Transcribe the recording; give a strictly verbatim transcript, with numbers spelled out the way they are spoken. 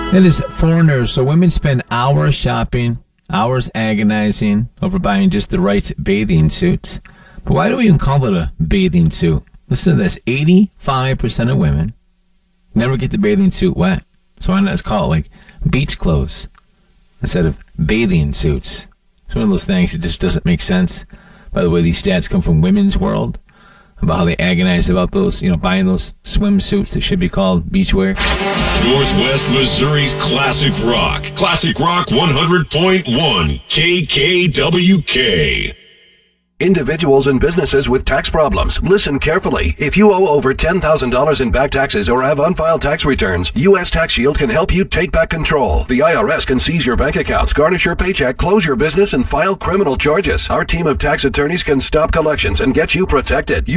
It is foreigners. So women spend hours shopping, hours agonizing over buying just the right bathing suits. But why do we even call it a bathing suit? Listen to this. eighty-five percent of women never get the bathing suit wet. So why not just call it like beach clothes instead of bathing suits? It's one of those things that just doesn't make sense. By the way, these stats come from Women's World about how they agonize about those, you know, buying those swimsuits that should be called beachwear. Northwest Missouri's Classic Rock. Classic Rock one hundred point one. K K W K. Individuals and businesses with tax problems, listen carefully. If you owe over ten thousand dollars in back taxes or have unfiled tax returns, U S Tax Shield can help you take back control. The I R S can seize your bank accounts, garnish your paycheck, close your business, and file criminal charges. Our team of tax attorneys can stop collections and get you protected.